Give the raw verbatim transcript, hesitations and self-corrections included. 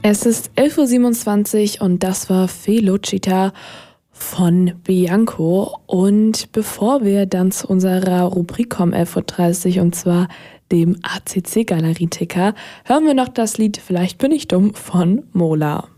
Es ist elf Uhr siebenundzwanzig und das war Velocita von Bianco. Und bevor wir dann zu unserer Rubrik kommen, elf Uhr dreißig, und zwar dem A C C-Galerie-Ticker, hören wir noch das Lied Vielleicht bin ich dumm von Mola.